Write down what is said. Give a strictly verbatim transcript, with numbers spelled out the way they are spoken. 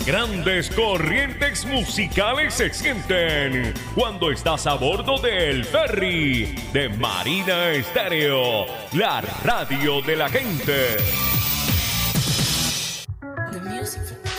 grandes corrientes musicales se sienten cuando estás a bordo del ferry de Marina Estéreo, la radio de la gente. The music.